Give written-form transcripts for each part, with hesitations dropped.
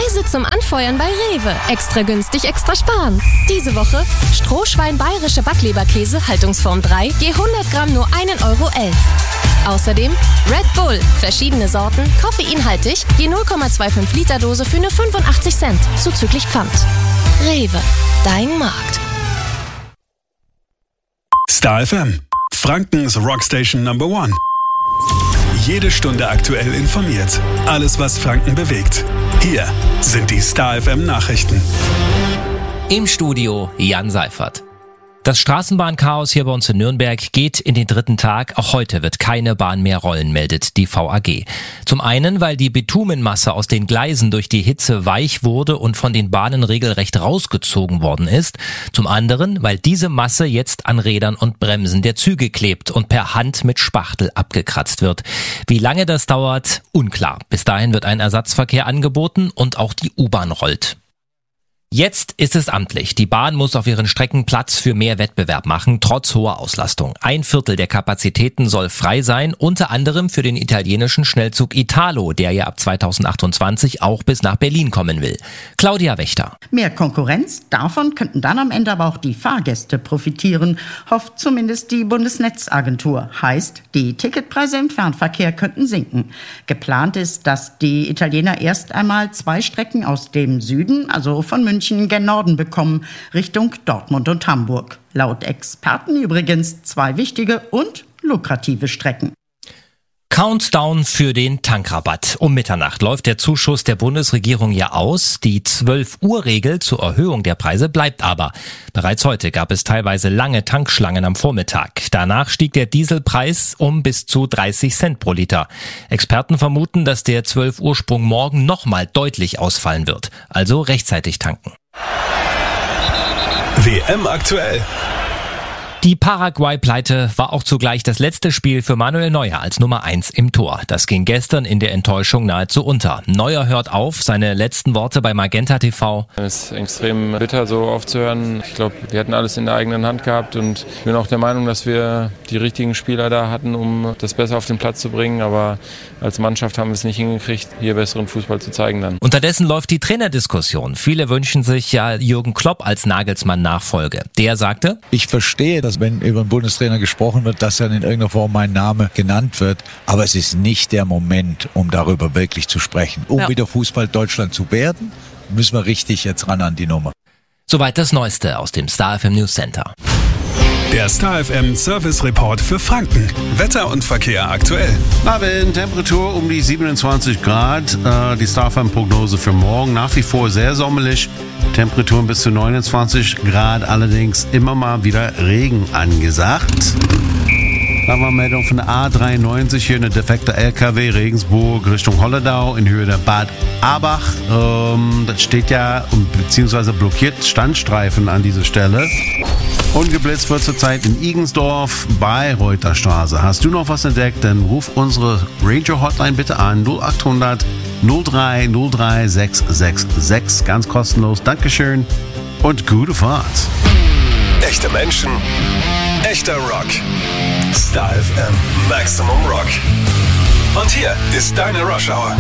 Käse zum Anfeuern bei Rewe. Extra günstig, extra sparen. Diese Woche Strohschwein bayerische Backleberkäse, Haltungsform 3, je 100 Gramm nur 1,11 Euro. Außerdem Red Bull, verschiedene Sorten, koffeinhaltig, je 0,25 Liter Dose für nur 85 Cent, zuzüglich Pfand. Rewe, dein Markt. Star FM, Frankens Rockstation Number 1. Jede Stunde aktuell informiert. Alles, was Franken bewegt. Hier sind die Star FM Nachrichten. Im Studio Jan Seifert. Das Straßenbahnchaos hier bei uns in Nürnberg geht in den 3. Tag. Auch heute wird keine Bahn mehr rollen, meldet die VAG. Zum einen, weil die Bitumenmasse aus den Gleisen durch die Hitze weich wurde und von den Bahnen regelrecht rausgezogen worden ist. Zum anderen, weil diese Masse jetzt an Rädern und Bremsen der Züge klebt und per Hand mit Spachtel abgekratzt wird. Wie lange das dauert, unklar. Bis dahin wird ein Ersatzverkehr angeboten und auch die U-Bahn rollt. Jetzt ist es amtlich. Die Bahn muss auf ihren Strecken Platz für mehr Wettbewerb machen, trotz hoher Auslastung. 1/4 der Kapazitäten soll frei sein, unter anderem für den italienischen Schnellzug Italo, der ja ab 2028 auch bis nach Berlin kommen will. Claudia Wächter. Mehr Konkurrenz, davon könnten dann am Ende aber auch die Fahrgäste profitieren, hofft zumindest die Bundesnetzagentur. Heißt, die Ticketpreise im Fernverkehr könnten sinken. Geplant ist, dass die Italiener erst einmal 2 Strecken aus dem Süden, also von München gen Norden bekommen, Richtung Dortmund und Hamburg. Laut Experten übrigens 2 wichtige und lukrative Strecken. Countdown für den Tankrabatt. Um Mitternacht läuft der Zuschuss der Bundesregierung ja aus. Die 12-Uhr-Regel zur Erhöhung der Preise bleibt aber. Bereits heute gab es teilweise lange Tankschlangen am Vormittag. Danach stieg der Dieselpreis um bis zu 30 Cent pro Liter. Experten vermuten, dass der 12-Uhr-Sprung morgen nochmal deutlich ausfallen wird. Also rechtzeitig tanken. WM aktuell. Die Paraguay-Pleite war auch zugleich das letzte Spiel für Manuel Neuer als Nummer 1 im Tor. Das ging gestern in der Enttäuschung nahezu unter. Neuer hört auf, seine letzten Worte bei Magenta TV. Es ist extrem bitter, so aufzuhören. Ich glaube, wir hatten alles in der eigenen Hand gehabt und ich bin auch der Meinung, dass wir die richtigen Spieler da hatten, um das besser auf den Platz zu bringen. Aber als Mannschaft haben wir es nicht hingekriegt, hier besseren Fußball zu zeigen dann. Unterdessen läuft die Trainerdiskussion. Viele wünschen sich ja Jürgen Klopp als Nagelsmann-Nachfolge. Der sagte: Ich verstehe, dass wenn über einen Bundestrainer gesprochen wird, dass dann in irgendeiner Form mein Name genannt wird. Aber es ist nicht der Moment, um darüber wirklich zu sprechen. Um wieder Fußball Deutschland zu werden, müssen wir richtig jetzt ran an die Nummer. Soweit das Neueste aus dem Star FM News Center. Der Star FM Service Report für Franken. Wetter und Verkehr aktuell. Abend, Temperatur um die 27 Grad. Die Star FM Prognose für morgen nach wie vor sehr sommerlich. Temperaturen bis zu 29 Grad, allerdings immer mal wieder Regen angesagt. Da war Meldung von der A93 hier, eine defekte LKW Regensburg Richtung Holledau in Höhe der Bad Abach. Das steht ja, beziehungsweise blockiert Standstreifen an dieser Stelle. Und geblitzt wird zurzeit in Igensdorf bei Reuterstraße. Hast du noch was entdeckt, dann ruf unsere Ranger Hotline bitte an 0800 03 03 666. Ganz kostenlos. Dankeschön und gute Fahrt. Echte Menschen, echter Rock. Star FM Maximum Rock. Und hier ist deine Rush Hour.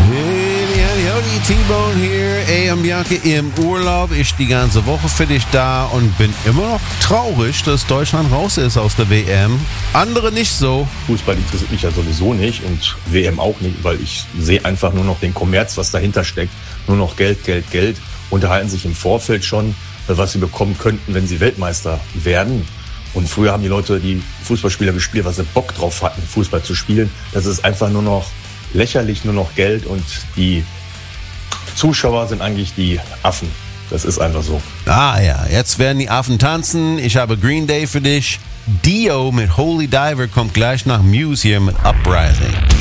Howdy, T-Bone hier. Ey, am Bianca im Urlaub. Ich die ganze Woche für dich da und bin immer noch traurig, dass Deutschland raus ist aus der WM. Andere nicht so. Fußball interessiert mich ja sowieso nicht und WM auch nicht, weil ich sehe einfach nur noch den Kommerz, was dahinter steckt. Nur noch Geld, Geld, Geld. Unterhalten sich im Vorfeld schon, was sie bekommen könnten, wenn sie Weltmeister werden. Und früher haben die Leute, die Fußballspieler gespielt, was sie Bock drauf hatten, Fußball zu spielen. Das ist einfach nur noch lächerlich, nur noch Geld und die Zuschauer sind eigentlich die Affen. Das ist einfach so. Ah ja, jetzt werden die Affen tanzen. Ich habe Green Day für dich. Dio mit Holy Diver kommt gleich nach Muse hier mit Uprising.